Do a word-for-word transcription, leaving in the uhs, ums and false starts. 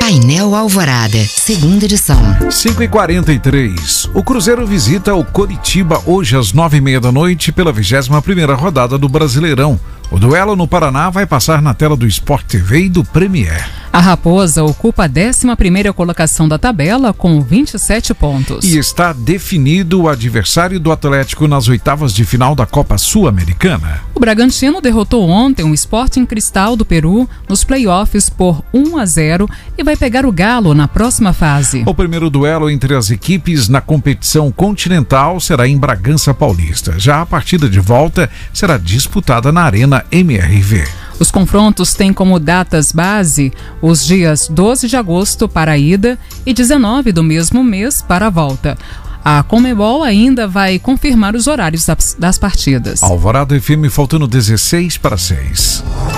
Painel Alvorada, segunda edição. cinco e quarenta e três. O Cruzeiro visita o Coritiba hoje às nove e meia da noite pela vigésima primeira rodada do Brasileirão. O duelo no Paraná vai passar na tela do Sport T V e do Premier. A Raposa ocupa a décima primeira colocação da tabela com vinte e sete pontos. E está definido o adversário do Atlético nas oitavas de final da Copa Sul-Americana. O Bragantino derrotou ontem o Sporting Cristal do Peru nos playoffs por um a zero e vai pegar o Galo na próxima fase. O primeiro duelo entre as equipes na competição continental será em Bragança Paulista. Já a partida de volta será disputada na Arena M R V. Os confrontos têm como datas base os dias doze de agosto para a ida e dezenove do mesmo mês para a volta. A Conmebol ainda vai confirmar os horários das partidas. Alvorada F M faltando dezesseis para seis.